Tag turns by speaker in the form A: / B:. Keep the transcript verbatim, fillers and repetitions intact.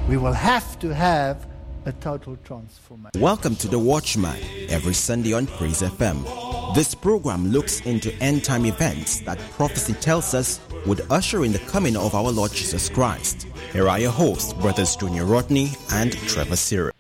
A: We will have to have a total transformation.
B: Welcome to The Watchman, every Sunday on Praise F M. This program looks into end-time events that prophecy tells us would usher in the coming of our Lord Jesus Christ. Here are your hosts, Brothers Junior Rodney and Trevor Cyril.